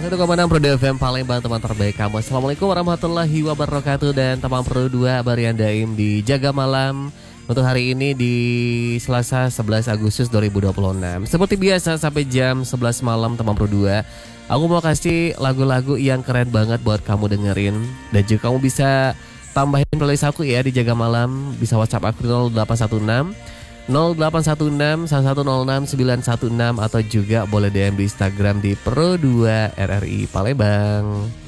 101,6 Pro FM Palembang, teman terbaik kamu. Assalamualaikum warahmatullahi wabarakatuh. Dan teman Pro 2 Barian Daim di Jaga Malam untuk hari ini di Selasa 11 Agustus 2026. Seperti biasa sampai jam 11 malam teman Pro 2, aku mau kasih lagu-lagu yang keren banget buat kamu dengerin. Dan juga kamu bisa tambahin playlist aku ya di Jaga Malam. Bisa WhatsApp aku 0816 0816 1106 916 atau juga boleh DM di Instagram di Pro2 RRI Palembang.